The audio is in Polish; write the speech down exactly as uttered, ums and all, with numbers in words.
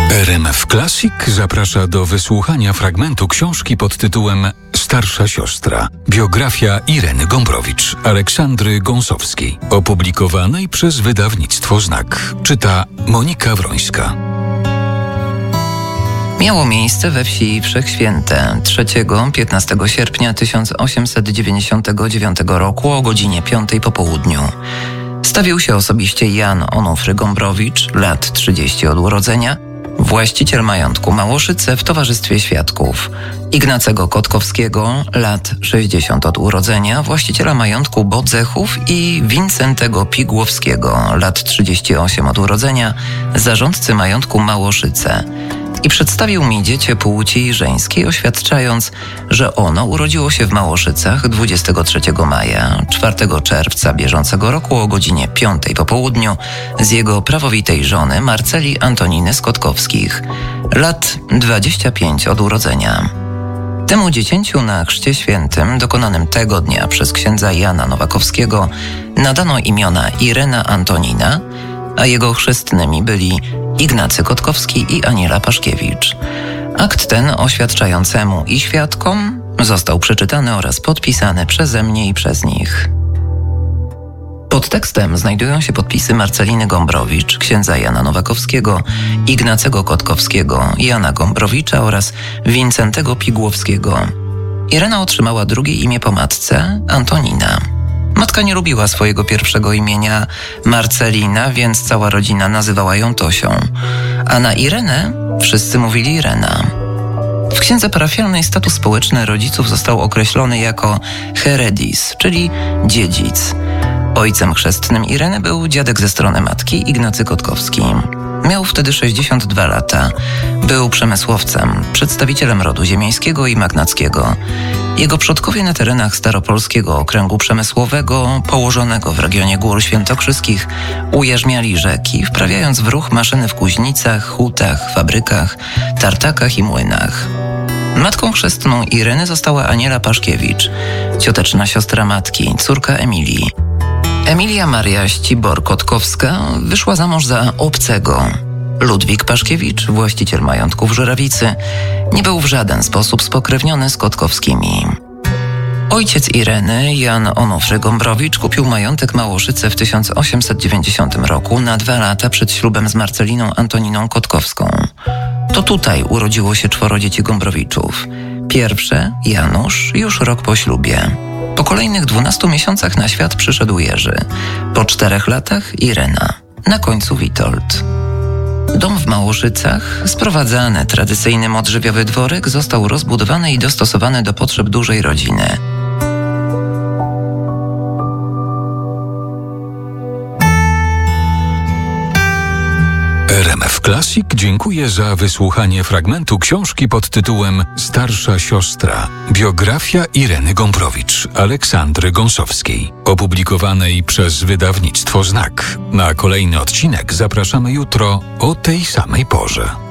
R M F Classic zaprasza do wysłuchania fragmentu książki pod tytułem Starsza siostra. Biografia Ireny Gombrowicz, Aleksandry Gąsowskiej, opublikowanej przez wydawnictwo Znak. Czyta Monika Wrońska. Miało miejsce we wsi Wszechświęte trzeciego do piętnastego sierpnia tysiąc osiemset dziewięćdziesiątego dziewiątego roku o godzinie piątej po południu. Stawił się osobiście Jan Onufry Gombrowicz, lat trzydzieści od urodzenia, właściciel majątku Małoszyce w towarzystwie świadków, Ignacego Kotkowskiego, lat sześćdziesiąt od urodzenia, właściciela majątku Bodzechów i Wincentego Pigłowskiego, lat trzydzieści osiem od urodzenia, zarządcy majątku Małoszyce. I przedstawił mi dziecię płci żeńskiej, oświadczając, że ono urodziło się w Małoszycach dwudziestego trzeciego maja, czwartego czerwca bieżącego roku o godzinie piątej po południu z jego prawowitej żony Marceli Antoniny z Kotkowskich, lat dwadzieścia pięć od urodzenia. Temu dziecięciu na chrzcie świętym, dokonanym tego dnia przez księdza Jana Nowakowskiego, nadano imiona Irena Antonina, a jego chrzestnymi byli Ignacy Kotkowski i Aniela Paszkiewicz. Akt ten oświadczającemu i świadkom został przeczytany oraz podpisany przeze mnie i przez nich. Pod tekstem znajdują się podpisy Marceliny Gombrowicz, księdza Jana Nowakowskiego, Ignacego Kotkowskiego, Jana Gombrowicza oraz Wincentego Pigłowskiego. Irena otrzymała drugie imię po matce, Antonina. Matka nie lubiła swojego pierwszego imienia Marcelina, więc cała rodzina nazywała ją Tosią. A na Irenę wszyscy mówili Irena. W księdze parafialnej status społeczny rodziców został określony jako heredis, czyli dziedzic. Ojcem chrzestnym Ireny był dziadek ze strony matki, Ignacy Kotkowski. Miał wtedy sześćdziesiąt dwa lata. Był przemysłowcem, przedstawicielem rodu ziemiańskiego i magnackiego. Jego przodkowie na terenach staropolskiego okręgu przemysłowego, położonego w regionie Gór Świętokrzyskich, ujarzmiali rzeki, wprawiając w ruch maszyny w kuźnicach, hutach, fabrykach, tartakach i młynach. Matką chrzestną Ireny została Aniela Paszkiewicz, cioteczna siostra matki, córka Emilii. Emilia Maria Ścibor-Kotkowska wyszła za mąż za obcego. Ludwik Paszkiewicz, właściciel majątku w Żurawicy, nie był w żaden sposób spokrewniony z Kotkowskimi. Ojciec Ireny, Jan Onufry Gombrowicz, kupił majątek Małoszyce w tysiąc osiemset dziewięćdziesiątym roku na dwa lata przed ślubem z Marceliną Antoniną Kotkowską. To tutaj urodziło się czworo dzieci Gombrowiczów. Pierwsze, Janusz, już rok po ślubie. Po kolejnych dwunastu miesiącach na świat przyszedł Jerzy. Po czterech latach Irena. Na końcu Witold. Dom w Małoszycach, sprowadzany tradycyjny modrzewiowy dworek, został rozbudowany i dostosowany do potrzeb dużej rodziny. R M F Classic dziękuję za wysłuchanie fragmentu książki pod tytułem Starsza siostra. Biografia Ireny Gombrowicz, Aleksandry Gąsowskiej, opublikowanej przez wydawnictwo Znak. Na kolejny odcinek zapraszamy jutro o tej samej porze.